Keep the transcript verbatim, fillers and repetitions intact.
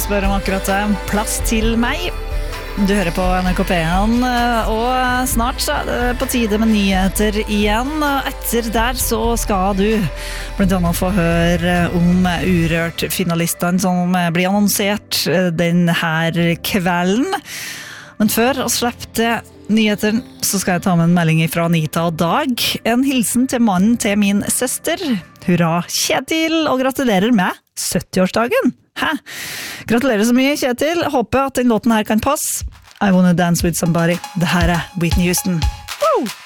spør om akkurat det. Plass til meg. Du hører på N R K P en, og snart så er det på tide med nyheter igjen. Etter der så skal du blant annet få høre om Urørt-finalistene som blir annonsert denne kvelden. Men før å slippe til nyheter, så skal jeg ta med en melding fra Anita og Dag. En hilsen til mannen til min søster. Hurra, Kjetil, og gratulerer med sytti-årsdagen. Hæ? Gratulerer så mye, Kjetil. Håper at den låten her kan passe. I Wanna Dance With Somebody. Det her er Whitney Houston. Woo!